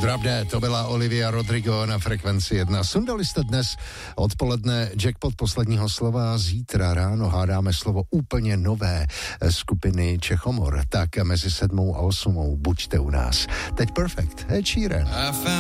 Drop Dead, to byla Olivia Rodrigo na Frekvenci 1. Sundali jste dnes odpoledne jackpot posledního slova, zítra ráno hádáme slovo úplně nové skupiny Čechomor, tak mezi 7 a 8 buďte u nás. Teď Perfect, Ed Sheeran.